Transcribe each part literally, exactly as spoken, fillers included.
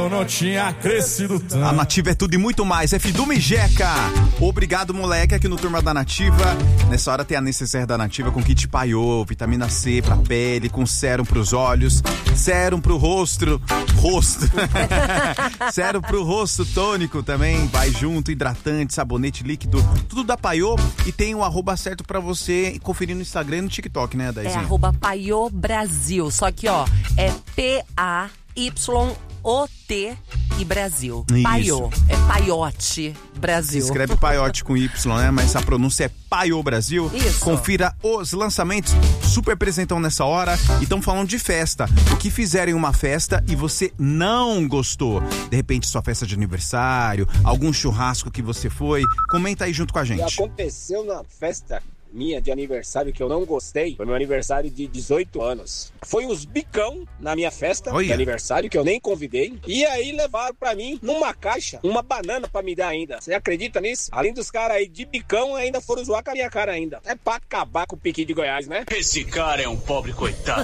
Eu não tinha crescido tanto. A Nativa é tudo e muito mais. É Fidume Jeca. Obrigado, moleque, aqui no Turma da Nativa. Nessa hora tem a necessaire da Nativa com kit paiô, vitamina C pra pele, com sérum pros olhos, sérum pro rosto, rosto. Sérum pro rosto tônico também, vai junto, hidratante, sabonete líquido, tudo da Paiô. E tem o arroba certo pra você conferir no Instagram e no TikTok, né, Daizinha? É arroba Paiô Brasil, só que ó, é P A Y O T e Brasil. Isso. Paiô, é Paiote Brasil. Se escreve Paiote com Y, né? Mas a pronúncia é Paiô Brasil. Isso. Confira os lançamentos. Super presentão nessa hora. E estão falando de festa. O que fizeram em uma festa e você não gostou? De repente, sua festa de aniversário, algum churrasco que você foi. Comenta aí junto com a gente. Aconteceu na festa minha de aniversário que eu não gostei, foi meu aniversário de dezoito anos. Foi os bicão na minha festa Olha. de aniversário, que eu nem convidei, e aí levaram pra mim, numa caixa, uma banana pra me dar ainda. Você acredita nisso? Além dos caras aí de bicão, ainda foram zoar com a minha cara ainda. É pra acabar com o piqui de Goiás, né? Esse cara é um pobre coitado.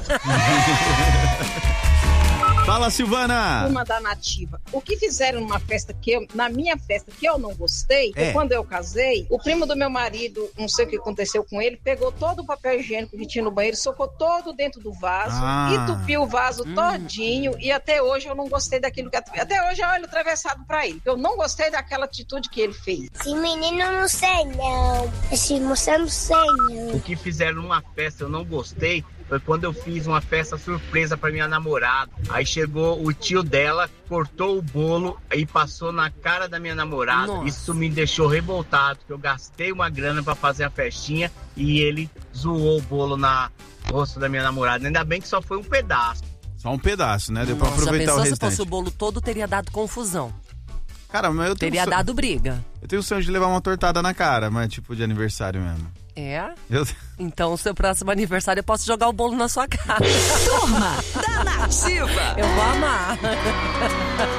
Fala, Silvana! Uma da Nativa. O que fizeram numa festa que eu, na minha festa que eu não gostei, É. foi quando eu casei, o primo do meu marido, não sei o que aconteceu com ele, pegou todo o papel higiênico que tinha no banheiro, socou todo dentto do vaso, Ah. entupiu o vaso todinho, e até hoje eu não gostei daquilo que... Até hoje eu olho atravessado pra ele. Eu não gostei daquela atitude que ele fez. Esse menino não sei não. Esse moço eu não sei não. O que fizeram numa festa eu não gostei foi quando eu fiz uma festa surpresa pra minha namorada. Aí chegou o tio dela, cortou o bolo e passou na cara da minha namorada. Nossa. Isso me deixou revoltado, porque eu gastei uma grana pra fazer a festinha e ele zoou o bolo na rosto da minha namorada. Ainda bem que só foi um pedaço. Só um pedaço, né? Deu pra Nossa, já aproveitar pensou o se restante. fosse o bolo todo, teria dado confusão. Cara, mas eu tenho Teria sonho- dado briga. Eu tenho o sonho de levar uma tortada na cara, mas tipo de aniversário mesmo. É? Eu... Então, o seu próximo aniversário eu posso jogar o bolo na sua cara. Turma da Nativa. Eu vou amar.